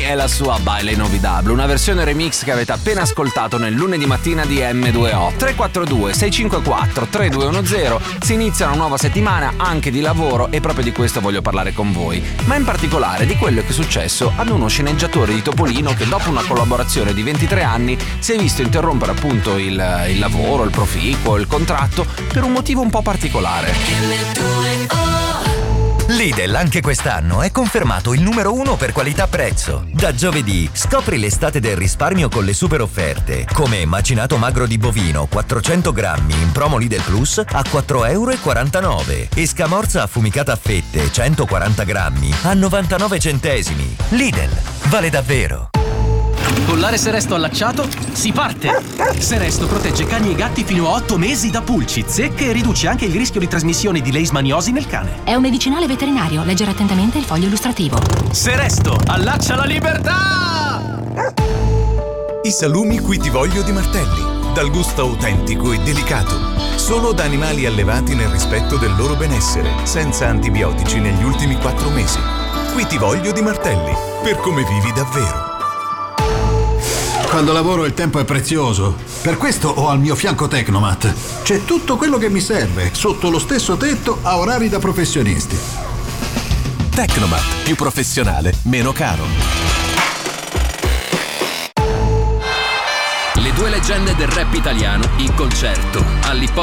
è la sua Baila Inolvidable, una versione remix che avete appena ascoltato nel lunedì mattina di M2O. 342 654 3210. Si inizia una nuova settimana anche di lavoro e proprio di questo voglio parlare con voi, ma in particolare di quello che è successo ad uno sceneggiatore di Topolino che dopo una collaborazione di 23 anni si è visto interrompere appunto il lavoro, il proficuo, il contratto per un motivo un po' particolare. Lidl anche quest'anno è confermato il numero 1 per qualità-prezzo. Da giovedì scopri l'estate del risparmio con le super offerte, come macinato magro di bovino 400 grammi in promo Lidl Plus a 4,49 € e scamorza affumicata a fette 140 grammi a 99 centesimi. Lidl, vale davvero. Collare Seresto allacciato? Si parte! Seresto protegge cani e gatti fino a 8 mesi da pulci, zecche e riduce anche il rischio di trasmissione di leishmaniosi nel cane. È un medicinale veterinario, leggere attentamente il foglio illustrativo. Seresto, allaccia la libertà! I salumi Qui Ti Voglio di Martelli, dal gusto autentico e delicato, solo da animali allevati nel rispetto del loro benessere, senza antibiotici negli ultimi 4 mesi. Qui Ti Voglio di Martelli, per come vivi davvero. Quando lavoro il tempo è prezioso. Per questo ho al mio fianco Tecnomat. C'è tutto quello che mi serve, sotto lo stesso tetto, a orari da professionisti. Tecnomat, più professionale, meno caro. Le due leggende del rap italiano in concerto all'Ippodromo